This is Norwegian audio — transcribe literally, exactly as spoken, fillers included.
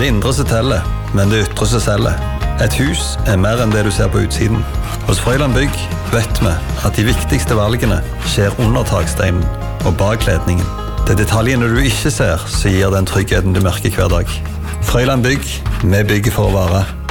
det indre som teller, men det ytre som selger. Et hus er mer enn det du ser på utsiden. Hos Frøyland Bygg vet vi at de viktigste valgene skjer under taksteinen og bak kledningen. Det er detaljene du ikke ser som gir den tryggheten du merker hver dag. Frøyland Bygg, vi bygger for å vare.